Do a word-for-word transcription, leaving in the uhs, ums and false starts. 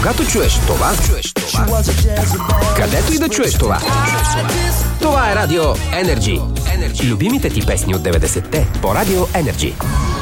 Когато чуеш това, чуеш това, където и да чуеш това, това е Радио Energy. Любимите ти песни от деветдесетте по Радио Energy.